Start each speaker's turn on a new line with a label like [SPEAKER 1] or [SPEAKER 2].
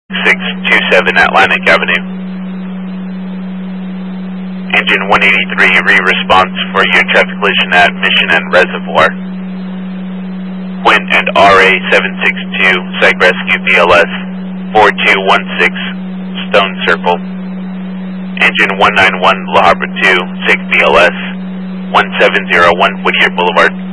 [SPEAKER 1] 627 Atlantic Avenue. Engine 183, re-response for your traffic collision at Mission and Reservoir. Quint and RA762, Psych Rescue BLS 4216, Stone Circle. Engine 191, La Habra 2, SIG BLS 1701, Whittier Boulevard.